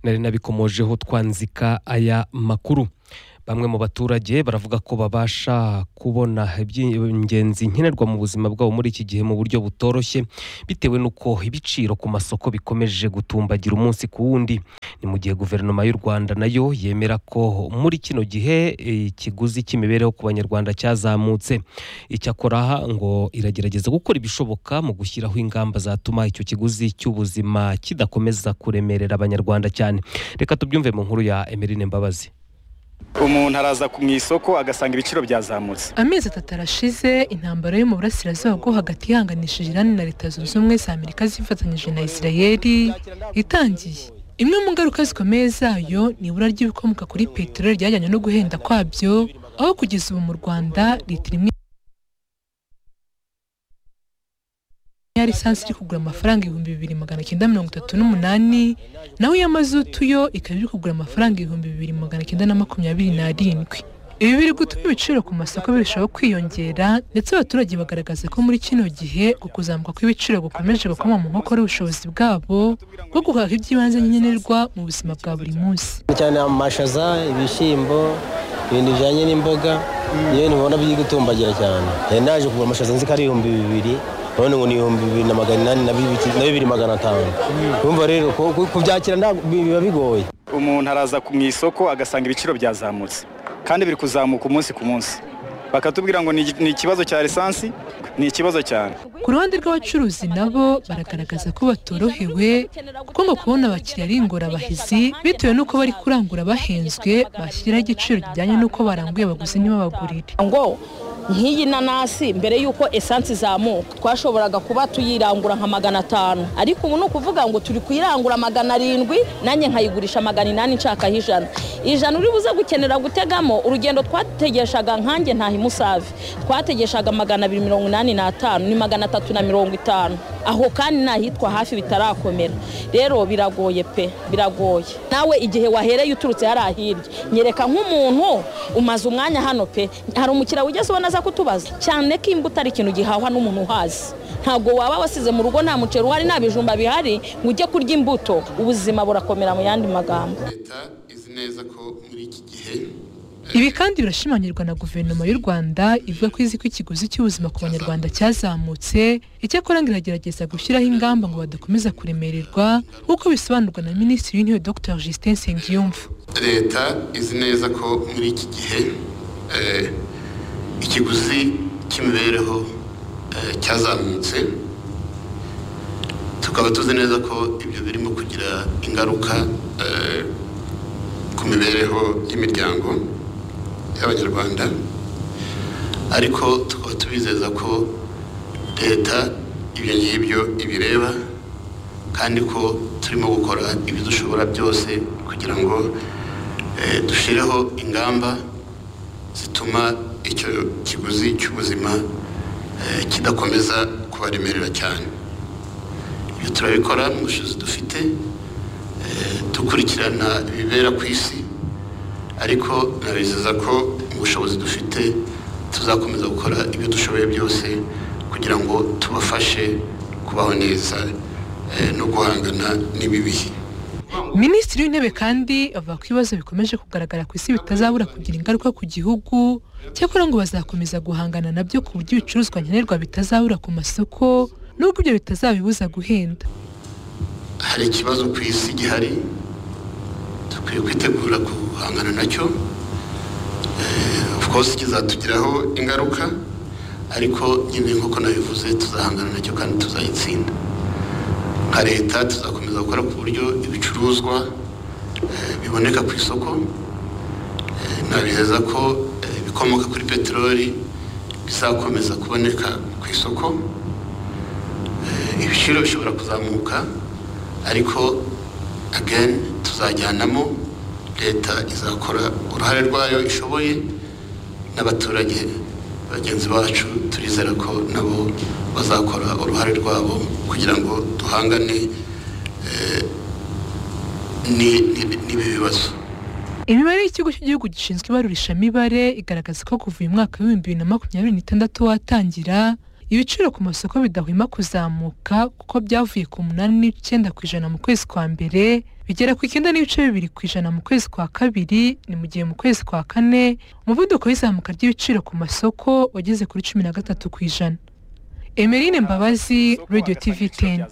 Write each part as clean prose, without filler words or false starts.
nari nabikomojeho twanzika aya makuru. Bamwe mu baturage baravuga ko babasha kubona iby'ingenzi nkenerwa mu buzima bwabo muri iki gihe mu buryo butoroshye bitewe n'uko ibiciro ku masoko bikomeje gutumbagira umunsi ku wundi. Ni mu gihe guverinoma y'u Rwanda nayo yemera ko muri kino gihe ikiguzi cy'imibereho ku banyarwanda cyazamutse. Icyakora ngo iragerageza gukora ibishoboka mu gushyiraho ingamba zatuma icyo kiguzi cy'ubuzima kidakomeza kuremerera abanyarwanda cyane. Reka tubyumve mu nkuru ya Emeline Mbabazi. Umuntu araza mu isoko agasanga ibiciro byazamutse. Amezi 3 arashize intambara yo mu burasirazuba bwo hagati ihanganishije Iran na Leta Zunze Ubumwe za Amerika zifatanyije na Israeli itangiye. Imwe mu ngaruka zikomeye zayo ni ibura ry'ibikomoka kuri peteroli ryajyanye no guhenda kwabyo, aho kugeza ubu mu Rwanda litiro imwe ya lisansi iri kugura amafaranga 2,938, naho ya mazutu yo ikaba iri kugura amafaranga 2,927. Ibi biri gutuma ibiciro ku masoko birushaho kwiyongera, ndetse abaturage bagaragaza ko muri kino gihe kuzamuka kw'ibiciro gukomeje gukoma mu nkokora ubushobozi bwabo bwo guhaha iby'ibanze nkenerwa mu buzima bwa buri munsi. Cyane amashaza, ibishyimbo, ibintu bijyanye n'imboga niyo nibona biri gutumbagira cyane. Naje kugura amashaza nzi ko ari 2,000, none ngo ni 2,800 na 2,500. Urumva rero kubyakira biba bigoye. Umuntu araza mu isoko agasanga ibiciro byazamutse kandi biri kuzamuka umunsi ku munsi, bakatubwira ngo ni ikibazo cya lisansi, ni ikibazo cyane. Ku ruhande rw'abacuruzi nabo baragaragaza ko batorohewe kuko ngo kubona abakiriya ari ingorabahizi bitewe n'uko bari kurangura bahenzwe, bashyiraho igiciro kijyanye n'uko baranguye abaguzi ntibabagurire. Ngo nk'iyi nanasi mbere y'uko esansi zamuka twashoboraga kuba tuyirangura nka 500, ariko ubu ni ukuvuga ngo turi kuyirangura 700, nanjye nkayigurisha 800 nshakaho 100 uri buze gukenera gutegamo. Urugendo twategeshaga nkanjye ntahi Musave twategeshaga 285 ni 350, aho kandi nahitwa hafi bitarakomera. Rero biragoye pe, biragoye. Nawe igihe wahereye uturutse yarahirye nyereka nk'umuntu umaze umwanya hano pe, hari umukira wigeze ubona za kutubaza cyane ko imbuto ari ikintu gihahwa n'umuntu uhazi. Ntabwo waba wasize mu rugo nta muceri uhari nta bijumba bihari ngo ujye kurya imbuto, ubuzima burakomera mu yandi magambo. Leta izi neza ko muri iki gihe ibi kandi birashimangirwa na guverinoma y'u Rwanda ivuga ko izi ko ikiguzi cy'ubuzima ku banyarwanda cyazamutse. Icyakora ngo iragerageza gushyiraho ingamba ngo badakomeza kuremererwa, nk'uko bisobanurwa na Minisitiri w'Intebe Dr Justin Nsengiyumva. Leta izi neza ko muri iki gihe ikiguzi cy'imibereho cyazamutse, tukaba tuzi neza ko ibyo birimo kugira ingaruka ku mibereho y'imiryango y'abanyarwanda, ariko tukaba tubizeza ko leta ibyo ngibyo ibireba kandi ko turimo gukora ibyo dushobora byose kugira ngo dushireho ingamba zituma icyo kiguzi cy'ubuzima kidakomeza kubaremerera cyane. Ibyo turabikora mu bushobozi dufite, dukurikirana ibibera ku isi, ariko nabizeza ko mu bushobozi dufite tuzakomeza gukora ibyo dushoboye byose kugira ngo tubafashe kubaho neza no guhangana n'ibibihe. Minisitiri w'Intebe kandi avuga ko ibibazo bikomeje kugaragara ku isi bitazabura kugira ingaruka ku gihugu, cyakora ngo bazakomeza guhangana nabyo ku buryo ibicuruzwa nkenerwa bitazabura ku masoko, nubwo ibyo bitazabibuza guhenda. Hari ikibazo ku isi gihari, dukwiye kwitegura guhangana nacyo. Of course kizatugiraho ingaruka, ariko nyine nk'uko nabivuze tuzahangana nacyo kandi tuzayitsinda. Nka leta tuzakomeza gukora ku buryo ibicuruzwa biboneka ku isoko. Nabizeza ko ibikomoka kuri peteroli bizakomeza kuboneka ku isoko. Ibiciro bishobora kuzamuka, ariko again tuzajyanamo. Leta izakora uruhare rwayo ishoboye, n'abaturage bagenzi bacu turizera ko nabo bazakora uruhare rwabo kugira ngo duhangane n'ibi bibazo. Imibare y'ikigo cy'igihugu gishinzwe ibarurishamibare igaragaza ko kuva uyu mwaka wa 2026 watangira, ibiciro ku masoko bidahwema kuzamuka kuko byavuye ku 8.9% mu kwezi kwa mbere bigera ku 9.2% mu kwezi kwa kabiri, ni mu gihe mu kwezi kwa kane umuvuduko w'izamuka ry'ibiciro ku masoko wageze kuri 13%. Emeline Mbabazi, Radio TV 10.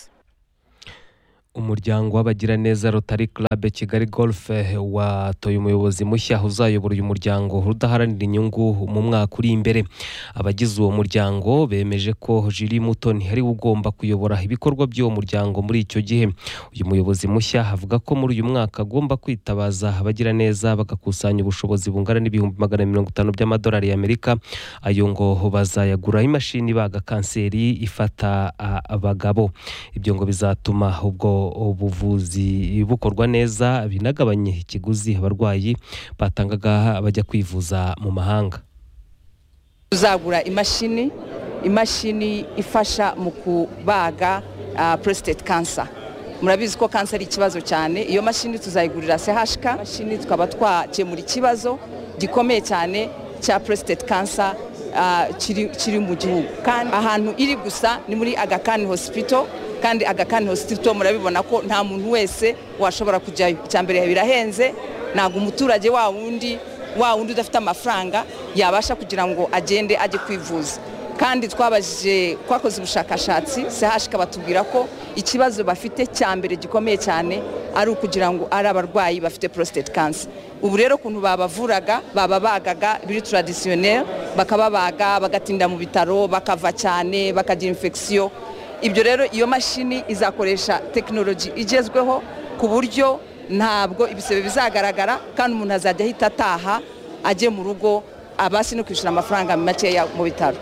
Umuryango w'abagiraneza Rotary Club Kigali Golf watoye umuyobozi mushya uzayobora uyu muryango udaharanira inyungu mu mwaka uri imbere. Abagize uwo muryango bemeje ko Julie Mutoni ari ugomba kuyobora ibikorwa by'uwo muryango muri icyo gihe. Uyu muyobozi mushya avuga ko muri uyu mwaka agomba kwitabaza abagiraneza bagakusanya ubushobozi bungana n'ibihumbi 150 by'amadolari y'Amerika. Ayo ngo bazayagura imashini baga kanseri ifata abagabo. Ibyo ngo bizatuma ubwo ubuvuzi bukorwa neza, binagabanye ikiguzi abarwayi batangaga bajya kwivuza mu mahanga. Tuzagura imashini ifasha mu kubaga prostate cancer. Murabizi ko cancer ari ikibazo cyane. Iyo mashini tuzayigurira CHK. Mashini tukaba twakemura ikibazo gikomeye cyane cya prostate cancer kiri mu gihugu. Kandi ahantu iri gusa ni muri Aga Khan Hospital. Kandi Aga Khan Hospital murabibona ko nta muntu wese washobora kujyayo. Icyambere birahenze, ntago umuturage wa wundi udafite amafaranga yabasha kugira ngo agende ajye kwivuza. Kandi twakoze ubushakashatsi CHK batubwira ko ikibazo bafite cyambere gikomeye cyane ari ukugira ngo ari abarwayi bafite prostate cancer. Ubu rero kuntu babavuraga bababagaga biri traditionnel, bakababaga bagatinda mu bitaro, bakava cyane, bakagira infection. Ibyo rero iyo mashini izakoresha technology igezweho ku buryo ntabwo ibisebe bizagaragara, kandi umuntu azajya ahita ataha ajye mu rugo abasi no kwishura amafaranga makeya mu bitaro.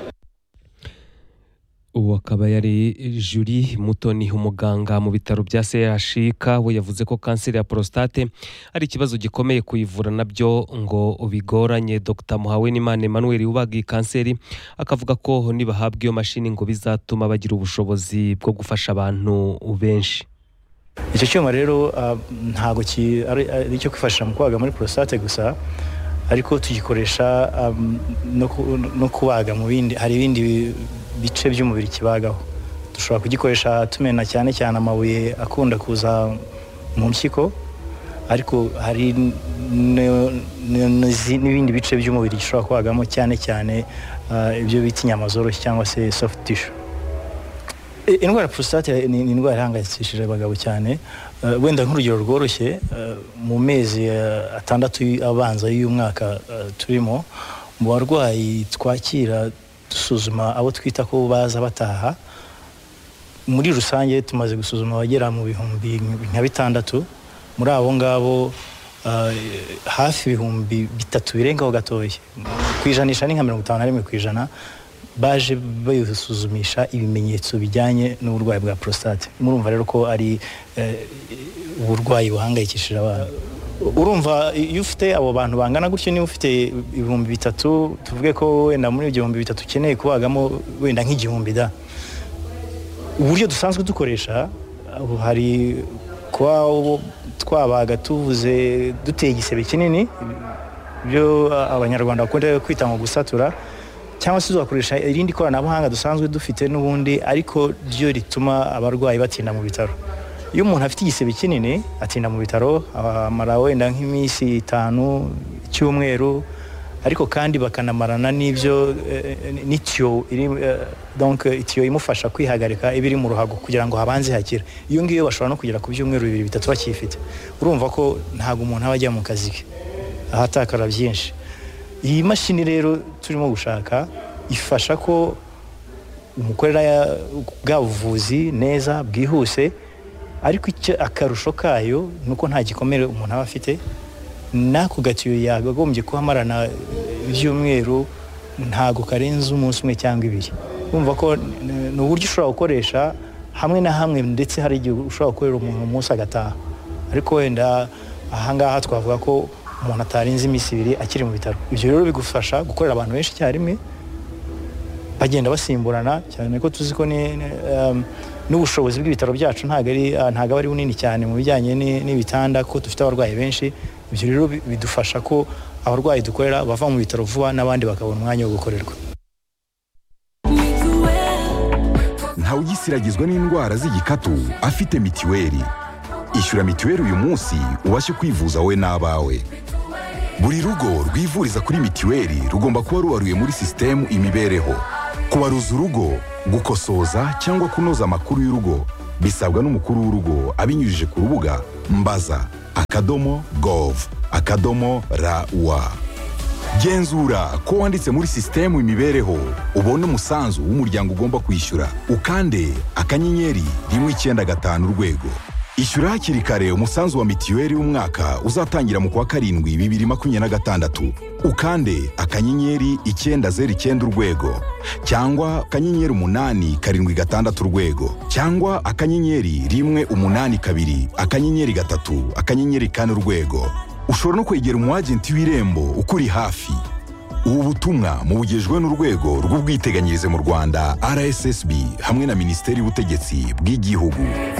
Uwo akaba yari Julie Mutoni, umuganga mu bitaro bya CHK. We yavuze ko kanseri ya prostate ari ikibazo gikomeye kuyivura, nabyo ngo bigoranye. Dr Muhawenimana Emmanuel ubaga iyi kanseri akavuga ko nibahabwa iyo mashini ngo bizatuma bagira ubushobozi bwo gufasha abantu benshi. Icyo cyuma rero ntago ari cyo kwifashisha mu kubaga muri prostate gusa, ariko tugikoresha no kubaga mu bindi, hari ibindi bice by'umubiri kibagaho. Dushobora kugikoresha tumena cyane amabuye akunda kuza mu mpyiko, ariko hari n'ibindi bice by'umubiri gishobora kubagamo cyane ibyo bita inyama zoroshye cyangwa se soft tissue. Indwara ya prostate ni indwara ihangayikishije abagabo cyane. Wenda nk'urugero rworoshye, mu mezi 6 abanza y'uyu mwaka turimo, mu barwayi twakira dusuzuma abo twita ko baza bataha, muri rusange tumaze gusuzuma abagera mu bihumbi 600. Muri abo ngabo hafi ibihumbi 3 birengaho gatoya, kwijanisha ni nka 51% baje bayisuzumisha ibimenyetso bijyanye n'uburwayi bwa prostate. Murumva rero ko ari uburwayi buhangayikishije abantu. Urumva iyo ufite abo bantu bangana gutyo, niba ufite ibihumbi 3, tuvuge ko wenda muri ibihumbi 3 ukeneye kubagamo wenda nk'igihumbi da. Uburyo dusanzwe dukoresha hari kwa twabaga tuvuze duteye igisebe kinini, byo abanyarwanda bakunda kwita ngo gusatura, cyangwa se tuzakoresha irindi koranabuhanga dusanzwe dufite n'ubundi, ariko ryo rituma abarwayi batinda mu bitaro. Iyo umuntu afite igisebe kinini atinda mu bitaro, amara wenda nk'iminsi 5 cyumweru, ariko kandi bakanamarana n'ibyo n'itiyo donc itiyo imufasha kwihagarika ibiri mu ruhago kugira ngo habanze hakira. Iyo ngiyo bashobora no kugera ku byumweru 2-3 bakifite. Urumva ko ntago umuntu aba ajya mu kazi ke, ahatakara byinshi. Iyi mashini rero turimo gushaka ifasha ko umukorera bwa buvuzi neza bwihuse, ariko akarusho kayo nuko nta gikomere umuntu aba afite. Nako gatiyo yagagombye kuhamarana ibyumweru ntago karenze umunsi umwe cyangwa 2. Urumva ko no buryo ushobora gukoresha hamwe na hamwe, ndetse hari igihe ushobora gukorera umuntu umunsi agataha, ariko wenda ahangaha twavuga ko umuntu atarinze iminsi 2 akiri mu bitaro. Ibyo rero bigufasha gukorera abantu benshi cyane, bagenda basimburana cyane ko tuzi ko n'ubushobozi bw'ibitaro byacu ntago ari bunini cyane mu bijyanye n'ibitanda, ko dufite abarwayi benshi. Ibyo rero bidufasha ko abarwayi dukorera bava mu bitaro vuba n'abandi bakabona umwanya wo gukorerwa. Ntawugisiragizwa n'indwara z'igikatu afite mitiweli. ishyura mituweli uyu munsi ubashe kwivuza wowe n'abawe. Buri rugo rwivuriza kuri mituweli rugomba kuba rubaruye muri sisitemu imibereho. Kubaruza urugo, gukosoza cyangwa kunoza amakuru y'urugo bisabwa n'umukuru w'urugo abinyujije ku rubuga mbaza.gov.rw. Genzura ko wanditse muri sisitemu imibereho ubone umusanzu w'umuryango ugomba kwishyura, ukande akanyenyeri 195 urwego. Ishyura hakiri kare umusanzu wa mituweli w'umwaka uzatangira mu kwa karindwi 2026, ukande akanyenyeri 909 urwego, cyangwa akanyenyeri 876 urwego, cyangwa akanyenyeri 182 akanyenyeri 3 akanyenyeri 4 urwego. Ushobora no kwegera umwagenti w'Irembo ukuri hafi. Ubu butumwa mubugejwe n'urwego rw'ubwiteganyirize mu Rwanda RSSB hamwe na Minisiteri y'Ubutegetsi bw'Igihugu.